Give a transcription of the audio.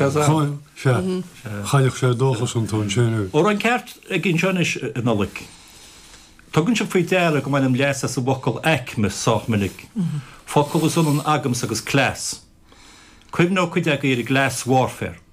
Chailech sé dóchas an tún sinú. Ó an ceart a gin seis nolik. Tugann se faoi deire go main am leas sa bocail eicme sochminic. Focail is an agams agus clás. Cuimh nó chuide ag glas warfare.